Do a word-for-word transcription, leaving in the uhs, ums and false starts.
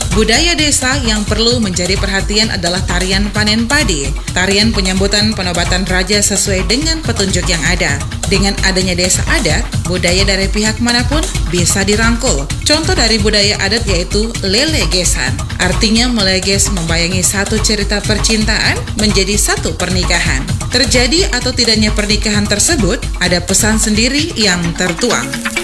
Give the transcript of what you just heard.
Budaya desa yang perlu menjadi perhatian adalah tarian panen padi, tarian penyambutan penobatan raja sesuai dengan petunjuk yang ada. Dengan adanya desa adat, budaya dari pihak manapun bisa dirangkul. Contoh dari budaya adat yaitu lelegesan, artinya meleges membayangi satu cerita percintaan menjadi satu pernikahan. Terjadi atau tidaknya pernikahan tersebut, ada pesan sendiri yang tertuang.